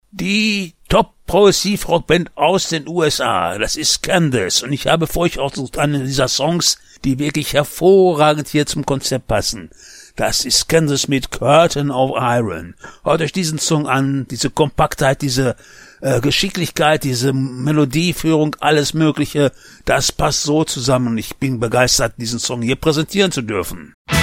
Die Top-Progressiv-Rockband aus den USA, das ist Kansas, und ich habe für euch ausgesucht einen dieser Songs, die wirklich hervorragend hier zum Konzept passen. Das ist Kansas mit Curtain of Iron. Hört euch diesen Song an, diese Kompaktheit, diese Geschicklichkeit, diese Melodieführung, alles Mögliche, das passt so zusammen und ich bin begeistert, diesen Song hier präsentieren zu dürfen.